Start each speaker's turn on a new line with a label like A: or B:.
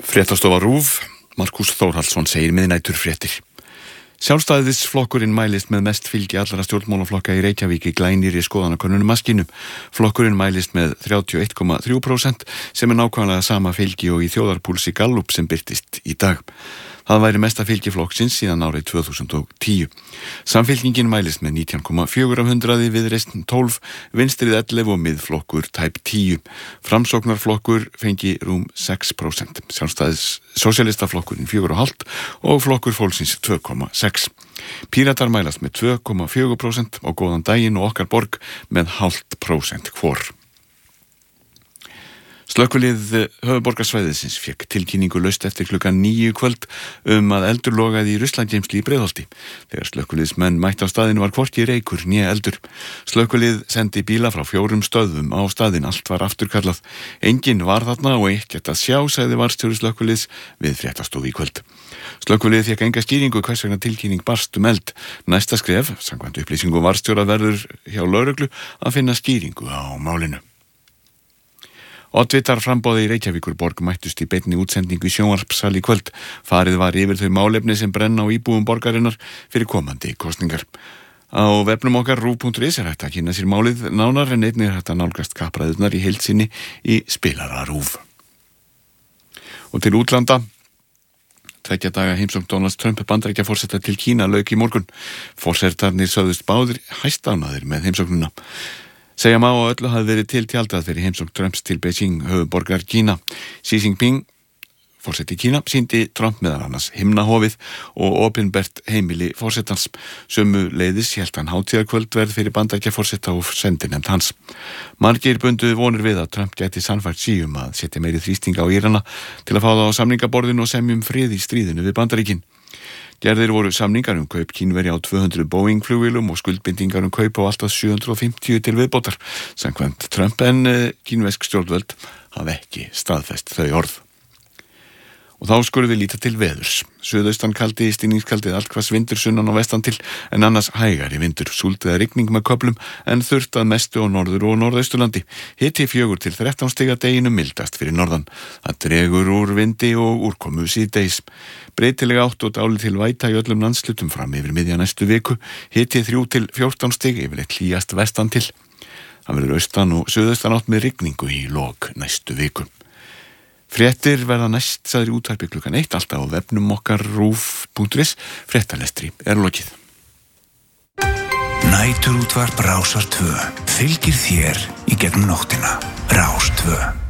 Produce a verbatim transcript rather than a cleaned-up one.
A: Fréttastofa RÚV, Markús Þórhallsson segir miðnæturfréttir. Sjálfstæðisflokkurinn mælist með mest fylgi allra stjórnmálaflokka í Reykjavík í glænýrri skoðanakönnun maskínu. Flokkurinn mælist með þrjátíu og eitt komma þrjú prósent sem er nákvæmlega sama fylgi og í þjóðarpúlsi Gallup sem birtist í dag. Það væri mesta fylgi flokksins síðan árið tvö þúsund og tíu. Samfylkingin mælist með nítján komma fjögur af hundraði, Viðreisn tólf, Vinstrið ellefu og Miðflokkur tæp tíu. Framsóknarflokkur fengi rúm sex prósent, Sjálfstæðis Sósíalistaflokkurinn fjögur komma fimm og Flokkur fólksins tvö komma sex. Píratar mælast með tvö komma fjögur prósent og Góðan daginn og Okkar borg með hálft prósent hvor. Slökkvilið höfuðborgarsvæðisins fékk tilkynningu laust eftir klukkan níu kvöld um að eldur logaði í Ruslageymslu í Breiðholti. Þegar slökkviliðsmenn mættu á staðinn var hvorki reykur né eldur. Slökkvilið sendi bíla frá fjórum stöðvum á staðinn, allt var afturkallað. Enginn var þarna og ekkert að sjá, sagði varðstjóri slökkviliðs við fréttastofu í kvöld. Slökkvilið fékk enga skýringu hvers vegna tilkynning barst um eld. Næsta skref, samkvæmt upplýsingu varðstjóra, verður hjá lögreglu að finna skýringu á málinu. Oddvitar framboði í Reykjavíkurborg mættust í beinni útsendingu í sjónvarpssal í kvöld. Farið var yfir þau málefni sem brenna á íbúum borgarinnar fyrir komandi kosningar. Á vefnum okkar rúv punktur is er hægt að kynna sér málið nánar en einnig er hægt að nálgast kappræðurnar í heild sinni í spilara RÚV. Og til útlanda. Tveggja daga heimsókn Donalds Trump Bandaríkjaforseta til Kína lauk í morgun. Forsetarnir sögðust báðir hæstánægðir með heimsóknuna. Segja má að öllu hafi verið til tjaldað fyrir heimsókn Trumps til Beijing, höfuðborgar Kína. Xi Jinping, forseti Kína, sýndi Trump meðal annars himnahofið og opinbert heimili forsetans. Sömu leiðis hélt hann hátíðarkvöldverð fyrir Bandaríkjaforseta og sendinefnd hans. Margir bundu vonir við að Trump gæti sannfært Xi um að setja meiri þrýsting á Írana til að fá það á samningaborðinu og semja um frið í stríðinu við Bandaríkin. Gerðir voru samningar um kaup Kínverja á tvö hundruð Boeing flugvélum og skuldbindingar um kaup á allt að sjö hundruð og fimmtíu til viðbótar, samkvæmt Trump, en kínversk stjórnvöld hafa ekki staðfest þau orð. Og þá skulum við líta til veðurs. Suðaustan kaldi, stinningskaldið allhvass vindur sunnan og vestan til, en annars hægari vindur, súld eða rigning með köflum, en þurrt að mestu á norður og norðausturlandi. Hiti fjögur til þrettán stiga deginum mildast fyrir norðan. Það dregur úr vindi og úrkomu síðdegis. Breytilega átt og dálítil væta í öllum landslutum fram yfir miðja næstu viku. Hiti þrjú til fjórtán stig, yfirleitt hlýjast vestan til. Það verður austan og suðaustan átt með rigningu í lok næstu viku. Fréttir verða næst sagðir í útvarpi klukkan eitt, alltaf á vefnum okkar rúv punktur is. Fréttalestri er lokið.
B: Næturútvarp Rásar tvö fylgir þér í gegnum nóttina. Rás tvö.